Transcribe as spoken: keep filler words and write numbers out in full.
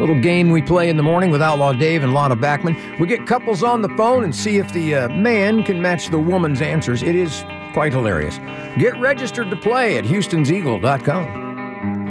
Little game we play in the morning with Outlaw Dave and Lana Backman. We get couples on the phone and see if the uh, man can match the woman's answers. It is quite hilarious. Get registered to play at houstons eagle dot com.